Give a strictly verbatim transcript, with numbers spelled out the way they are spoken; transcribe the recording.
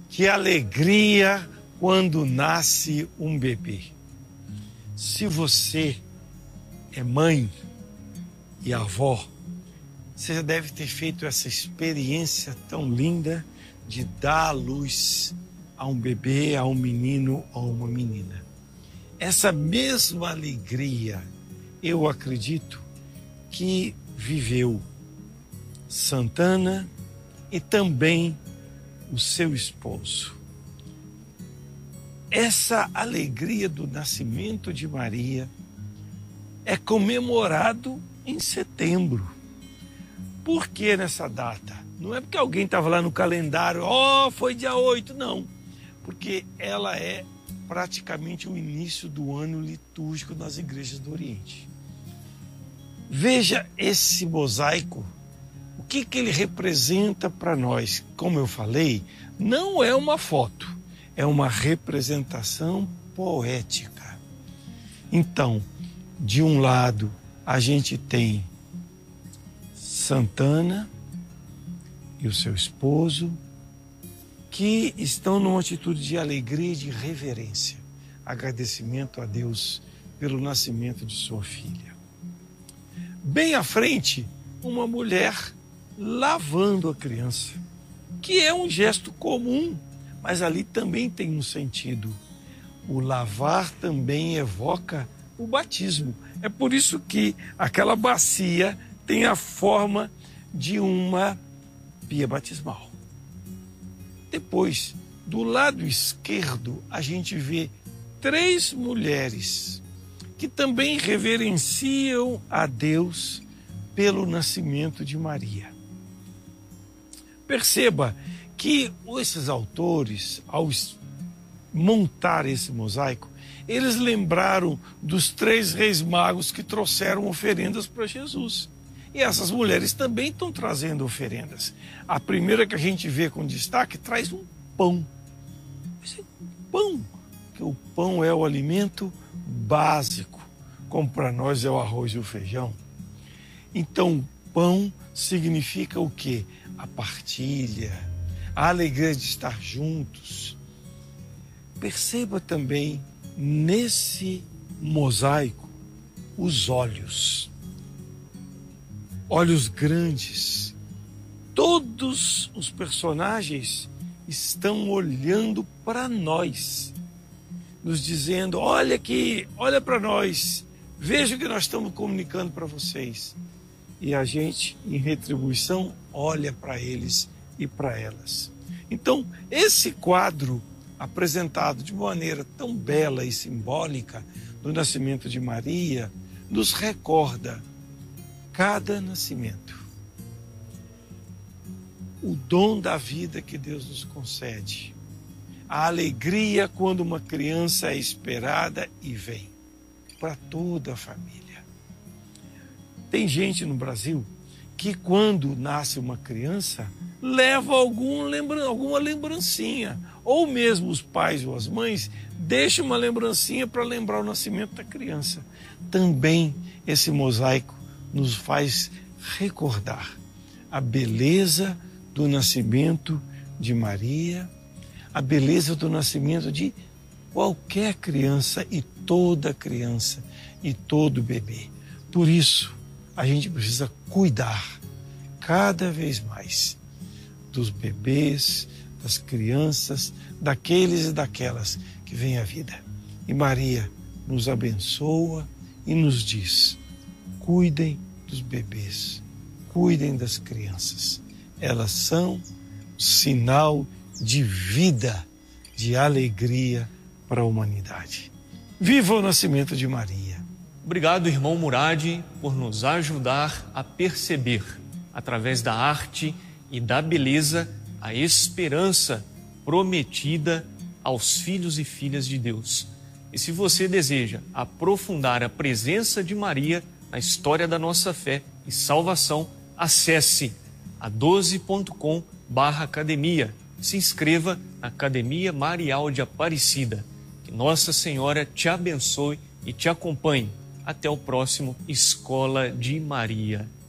Que alegria quando nasce um bebê. Se você é mãe e avó, você já deve ter feito essa experiência tão linda de dar à luz a um bebê, a um menino ou uma menina. Essa mesma alegria, eu acredito que viveu Santana e também o seu esposo. Essa alegria do nascimento de Maria é comemorado em setembro. Por que nessa data? Não é porque alguém estava lá no calendário, ó, oh, foi dia oito, não. Porque ela é praticamente o início do ano litúrgico nas igrejas do Oriente. Veja esse mosaico. O que, que ele representa para nós? Como eu falei, não é uma foto, é uma representação poética. Então, de um lado, a gente tem Santana e o seu esposo, que estão numa atitude de alegria e de reverência, agradecimento a Deus pelo nascimento de sua filha. Bem à frente, uma mulher lavando a criança, que é um gesto comum, mas ali também tem um sentido. O lavar também evoca o batismo. É por isso que aquela bacia tem a forma de uma pia batismal. Depois, do lado esquerdo, a gente vê três mulheres que também reverenciam a Deus pelo nascimento de Maria. Perceba que esses autores, ao montar esse mosaico, eles lembraram dos três reis magos que trouxeram oferendas para Jesus. E essas mulheres também estão trazendo oferendas. A primeira que a gente vê com destaque traz um pão. Esse pão, que o pão é o alimento básico, como para nós é o arroz e o feijão. Então, pão significa o quê? A partilha, a alegria de estar juntos. Perceba também nesse mosaico os olhos. Olhos grandes. Todos os personagens estão olhando para nós, nos dizendo, olha aqui, olha para nós, veja o que nós estamos comunicando para vocês. E a gente, em retribuição, olha para eles e para elas. Então, esse quadro apresentado de maneira tão bela e simbólica do nascimento de Maria, nos recorda cada nascimento, o dom da vida que Deus nos concede, a alegria quando uma criança é esperada e vem, para toda a família. Tem gente no Brasil que quando nasce uma criança, leva algum lembra, alguma lembrancinha, ou mesmo os pais ou as mães deixam uma lembrancinha para lembrar o nascimento da criança. Também esse mosaico nos faz recordar a beleza do nascimento de Maria, a beleza do nascimento de qualquer criança e toda criança e todo bebê. Por isso, a gente precisa cuidar cada vez mais dos bebês, das crianças, daqueles e daquelas que vêm à vida. E Maria nos abençoa e nos diz, cuidem dos bebês, cuidem das crianças. Elas são sinal de vida, de alegria para a humanidade. Viva o nascimento de Maria! Obrigado, irmão Murad, por nos ajudar a perceber, através da arte e da beleza, a esperança prometida aos filhos e filhas de Deus. E se você deseja aprofundar a presença de Maria na história da nossa fé e salvação, acesse a doze ponto com barra academia. Se inscreva na Academia Marial de Aparecida. Que Nossa Senhora te abençoe e te acompanhe. Até o próximo Escola de Maria.